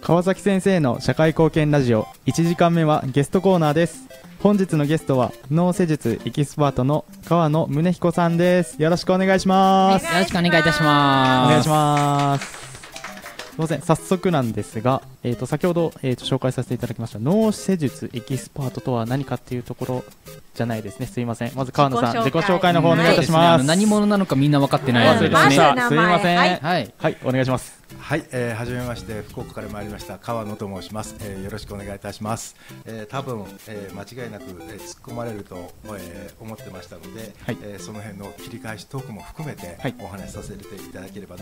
川崎先生の社会貢献ラジオ1時間目はゲストコーナーです。本日のゲストは脳施術エキスパートの川野宗彦さんです。よろしくお願いします。 よろしくお願いいたします。 お願いします。すいません、早速なんですが、先ほど、紹介させていただきました脳施術エキスパートとは何かっていうところじゃないですね。すいません。まず川野さん自己紹介の方お願いいたします。 何者なのかみんな分かってない忘れてました。すいません。 はい、 お願いします。 はい、はじめまして、福岡から参りました川野と申します。よろしくお願いいたします。多分、間違いなく、突っ込まれると、思ってましたので、その辺の切り返しトークも含めて、お話しさせていただければ